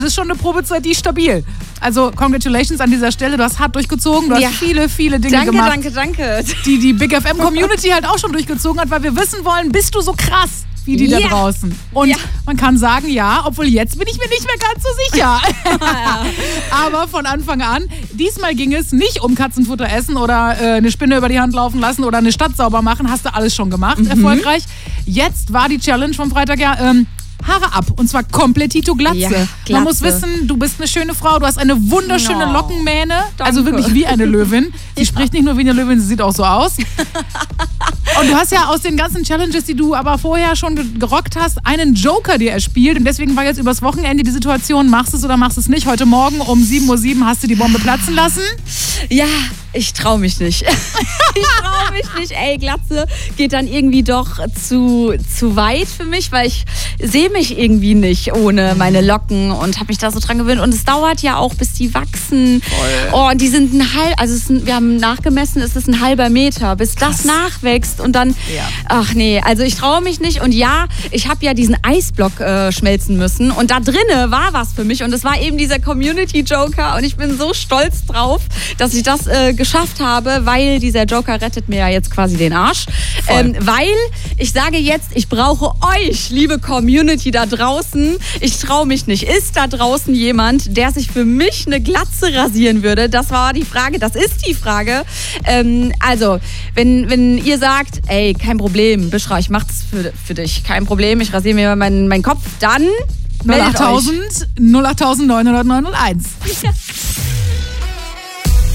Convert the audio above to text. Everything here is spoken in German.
Das ist schon eine Probezeit, die ist stabil. Also congratulations an dieser Stelle. Du hast hart durchgezogen. Du hast viele, viele Dinge gemacht. Danke. Die Big FM Community halt auch schon durchgezogen hat, weil wir wissen wollen, bist du so krass wie die da draußen? Und man kann sagen, ja, obwohl jetzt bin ich mir nicht mehr ganz so sicher. Aber von Anfang an, diesmal ging es nicht um Katzenfutter essen oder eine Spinne über die Hand laufen lassen oder eine Stadt sauber machen. Hast du alles schon gemacht, erfolgreich. Jetzt war die Challenge vom Freitag Haare ab. Und zwar komplettito Glatze. Ja, Glatze. Man muss wissen, du bist eine schöne Frau, du hast eine wunderschöne Lockenmähne. Danke. Also wirklich wie eine Löwin. Sie spricht nicht nur wie eine Löwin, sie sieht auch so aus. Und du hast ja aus den ganzen Challenges, die du aber vorher schon gerockt hast, einen Joker dir erspielt. Und deswegen war jetzt übers Wochenende die Situation, machst du es oder machst du es nicht. Heute Morgen um 7:07 Uhr hast du die Bombe platzen lassen. Ja, ich traue mich nicht. Ey, Glatze geht dann irgendwie doch zu weit für mich, weil ich sehe mich irgendwie nicht ohne meine Locken und habe mich da so dran gewöhnt. Und es dauert ja auch, bis die wachsen. Voll. Oh, und die sind wir haben nachgemessen, es ist ein halber Meter, bis das nachwächst. Und dann, ach nee, also ich traue mich nicht. Und ja, ich habe ja diesen Eisblock schmelzen müssen. Und da drinne war was für mich. Und es war eben dieser Community-Joker. Und ich bin so stolz drauf, dass ich das geschafft habe, weil dieser Joker rettet mir ja jetzt quasi den Arsch. Weil ich sage jetzt, ich brauche euch, liebe Community da draußen. Ich traue mich nicht. Ist da draußen jemand, der sich für mich eine Glatze rasieren würde? Das war die Frage. Das ist die Frage. Also, wenn ihr sagt, ey, kein Problem, Bishra, ich mach's für dich. Kein Problem, ich rasiere mir meinen Kopf, dann 08.000 901.